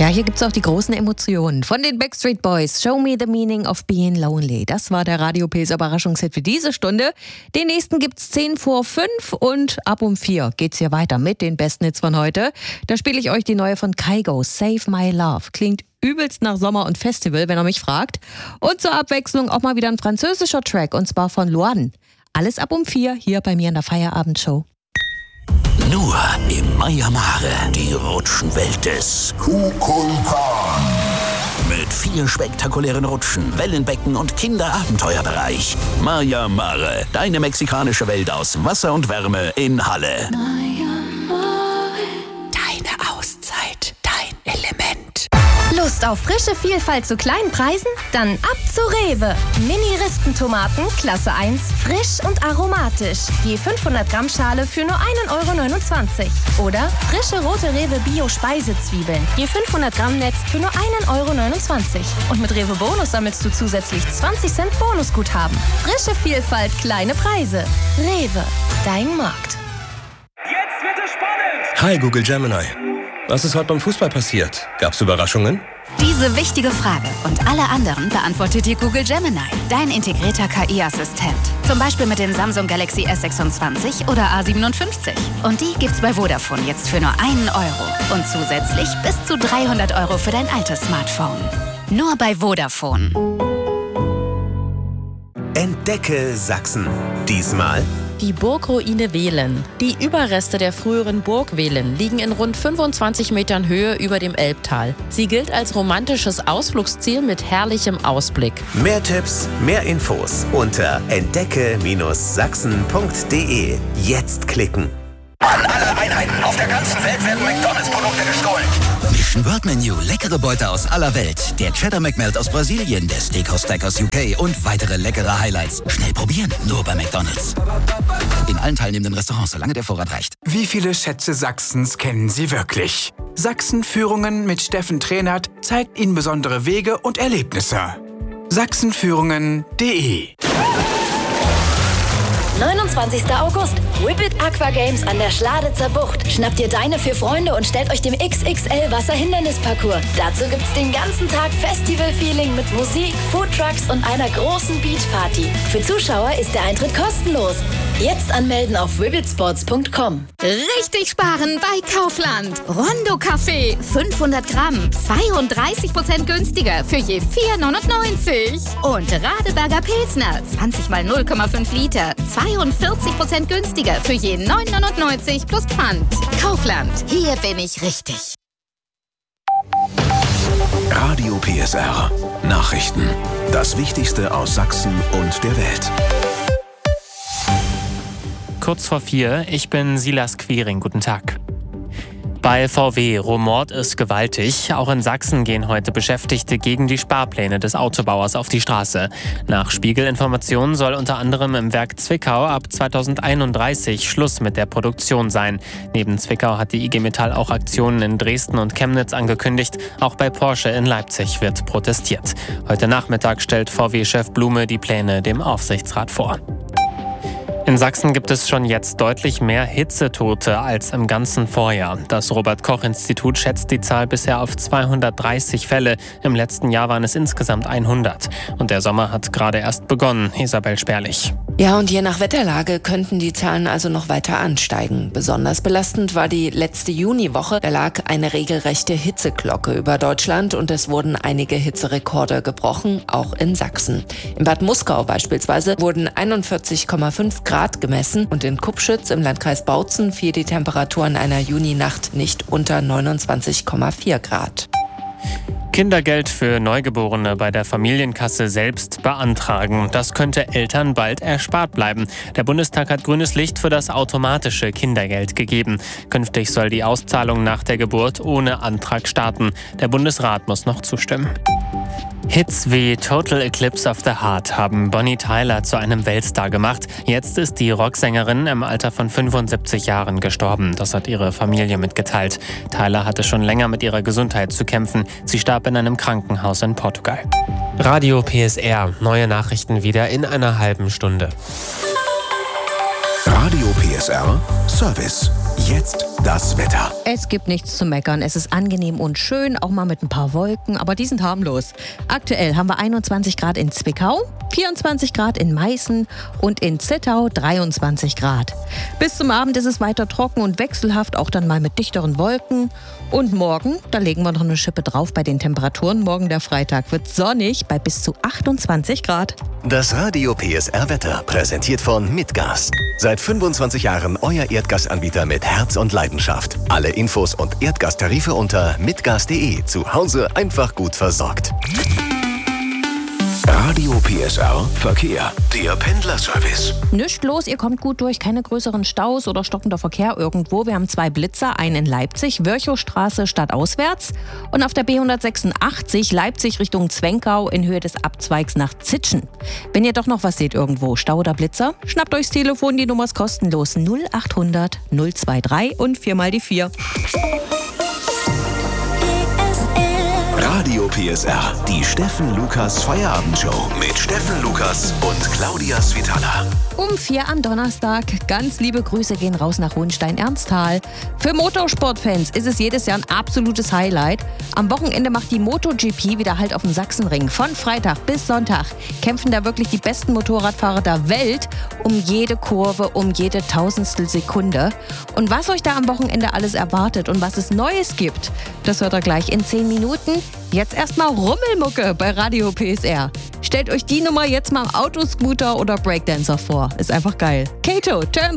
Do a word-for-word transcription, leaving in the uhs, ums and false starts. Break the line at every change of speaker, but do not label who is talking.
Ja, hier gibt's auch die großen Emotionen. Von den Backstreet Boys, Show Me the Meaning of Being Lonely. Das war der Radio P S Überraschungshit für diese Stunde. Den nächsten gibt's zehn vor fünf und ab um vier geht's hier weiter mit den besten Hits von heute. Da spiele ich euch die neue von Kygo, Save My Love. Klingt übelst nach Sommer und Festival, wenn ihr mich fragt. Und zur Abwechslung auch mal wieder ein französischer Track, und zwar von Luan. Alles ab um vier hier bei mir in der Feierabendshow.
Nur im Maya Mare, die Rutschenwelt des Kukulkan. Mit vier spektakulären Rutschen, Wellenbecken und Kinderabenteuerbereich. Maya Mare, deine mexikanische Welt aus Wasser und Wärme in Halle.
Maya Mare.
Deine Auszeit, dein Element.
Lust auf frische Vielfalt zu kleinen Preisen? Dann ab zu Rewe. Mini-Rispentomaten, Klasse eins, frisch und aromatisch. Je fünfhundert Gramm Schale für nur ein Euro neunundzwanzig. Oder frische rote Rewe Bio-Speisezwiebeln. Je fünfhundert Gramm Netz für nur ein Euro neunundzwanzig. Und mit Rewe Bonus sammelst du zusätzlich zwanzig Cent Bonusguthaben. Frische Vielfalt, kleine Preise. Rewe, dein Markt.
Jetzt wird es spannend!
Hi Google Gemini. Was ist heute beim Fußball passiert? Gab's Überraschungen?
Diese wichtige Frage und alle anderen beantwortet dir Google Gemini, dein integrierter K I-Assistent. Zum Beispiel mit dem Samsung Galaxy S sechsundzwanzig oder A siebenundfünfzig. Und die gibt's bei Vodafone jetzt für nur einen Euro. Und zusätzlich bis zu dreihundert Euro für dein altes Smartphone. Nur bei Vodafone.
Entdecke Sachsen. Diesmal
die Burgruine Wehlen. Die Überreste der früheren Burg Wehlen liegen in rund fünfundzwanzig Metern Höhe über dem Elbtal. Sie gilt als romantisches Ausflugsziel mit herrlichem Ausblick.
Mehr Tipps, mehr Infos unter entdecke Sachsen punkt de. Jetzt klicken.
An alle Einheiten auf der ganzen Welt werden McDonalds-Produkte gestohlen. Mission World Menu, leckere Beute aus aller Welt. Der Cheddar McMelt aus Brasilien, der Steakhouse Stack aus U K und weitere leckere Highlights. Schnell probieren, nur bei McDonalds. In allen teilnehmenden Restaurants, solange der Vorrat reicht.
Wie viele Schätze Sachsens kennen Sie wirklich? Sachsenführungen mit Steffen Trehnert zeigt Ihnen besondere Wege und Erlebnisse. Sachsenführungen punkt de.
neunundzwanzigster August. Whippet Aqua Games an der Schladitzer Bucht. Schnappt ihr deine vier Freunde und stellt euch dem X X L Wasserhindernisparcours. Dazu gibt's den ganzen Tag Festival-Feeling mit Musik, Foodtrucks und einer großen Beachparty. Für Zuschauer ist der Eintritt kostenlos. Jetzt anmelden auf whippetsports punkt com.
Richtig sparen bei Kaufland. Rondo Kaffee, fünfhundert Gramm, zweiunddreißig Prozent günstiger für je vier neunundneunzig. Und Radeberger Pilsner, zwanzig mal null Komma fünf Liter, zweiundvierzig Prozent günstiger für je neun neunundneunzig plus Pfand. Kaufland, hier bin ich richtig.
Radio P S R. Nachrichten. Das Wichtigste aus Sachsen und der Welt.
Kurz vor vier, ich bin Silas Quiring. Guten Tag. Bei V W rumort es gewaltig. Auch in Sachsen gehen heute Beschäftigte gegen die Sparpläne des Autobauers auf die Straße. Nach Spiegelinformationen soll unter anderem im Werk Zwickau ab zweitausendeinunddreißig Schluss mit der Produktion sein. Neben Zwickau hat die I G Metall auch Aktionen in Dresden und Chemnitz angekündigt. Auch bei Porsche in Leipzig wird protestiert. Heute Nachmittag stellt V W-Chef Blume die Pläne dem Aufsichtsrat vor. In Sachsen gibt es schon jetzt deutlich mehr Hitzetote als im ganzen Vorjahr. Das Robert-Koch-Institut schätzt die Zahl bisher auf zweihundertdreißig Fälle. Im letzten Jahr waren es insgesamt hundert. Und der Sommer hat gerade erst begonnen. Isabel Sperlich.
Ja, und je nach Wetterlage könnten die Zahlen also noch weiter ansteigen. Besonders belastend war die letzte Juniwoche. Da lag eine regelrechte Hitzeglocke über Deutschland und es wurden einige Hitzerekorde gebrochen, auch in Sachsen. In Bad Muskau beispielsweise wurden einundvierzig Komma fünf Grad gemessen und in Kupschütz im Landkreis Bautzen fiel die Temperatur in einer Juninacht nicht unter neunundzwanzig Komma vier Grad.
Kindergeld für Neugeborene bei der Familienkasse selbst beantragen. Das könnte Eltern bald erspart bleiben. Der Bundestag hat grünes Licht für das automatische Kindergeld gegeben. Künftig soll die Auszahlung nach der Geburt ohne Antrag starten. Der Bundesrat muss noch zustimmen. Hits wie Total Eclipse of the Heart haben Bonnie Tyler zu einem Weltstar gemacht. Jetzt ist die Rocksängerin im Alter von fünfundsiebzig Jahren gestorben. Das hat ihre Familie mitgeteilt. Tyler hatte schon länger mit ihrer Gesundheit zu kämpfen. Sie starb in einem Krankenhaus in Portugal. Radio P S R. Neue Nachrichten wieder in einer halben Stunde.
Radio P S R Service. Jetzt das Wetter.
Es gibt nichts zu meckern. Es ist angenehm und schön, auch mal mit ein paar Wolken, aber die sind harmlos. Aktuell haben wir einundzwanzig Grad in Zwickau, vierundzwanzig Grad in Meißen und in Zittau dreiundzwanzig Grad. Bis zum Abend ist es weiter trocken und wechselhaft, auch dann mal mit dichteren Wolken. Und morgen, da legen wir noch eine Schippe drauf bei den Temperaturen. Morgen, der Freitag, wird sonnig bei bis zu achtundzwanzig Grad.
Das Radio P S R Wetter präsentiert von Mitgas. Seit fünfundzwanzig Jahren euer Erdgasanbieter mit Herz und Leidenschaft. Alle Infos und Erdgastarife unter mitgas punkt de. Zu Hause einfach gut versorgt.
Radio P S R Verkehr. Der Pendlerservice.
Nischt los, ihr kommt gut durch, keine größeren Staus oder stockender Verkehr irgendwo. Wir haben zwei Blitzer, einen in Leipzig, Wörchowstraße stadtauswärts und auf der B hundertsechsundachtzig Leipzig Richtung Zwenkau in Höhe des Abzweigs nach Zitschen. Wenn ihr doch noch was seht irgendwo, Stau oder Blitzer, schnappt euch das Telefon, die Nummer ist kostenlos null achthundert null zweiundzwanzig und viermal die vier.
Radio P S R, die Steffen Lukas Feierabendshow mit Steffen Lukas und Claudia Svitala.
Um vier am Donnerstag. Ganz liebe Grüße gehen raus nach Hohenstein-Ernsthal. Für Motorsportfans ist es jedes Jahr ein absolutes Highlight. Am Wochenende macht die MotoGP wieder Halt auf dem Sachsenring. Von Freitag bis Sonntag kämpfen da wirklich die besten Motorradfahrer der Welt um jede Kurve, um jede Tausendstel Sekunde. Und was euch da am Wochenende alles erwartet und was es Neues gibt, das hört ihr gleich in zehn Minuten. Jetzt erstmal Rummelmucke bei Radio P S R. Stellt euch die Nummer jetzt mal im Autoscooter oder Breakdancer vor. Ist einfach geil. Kato, turn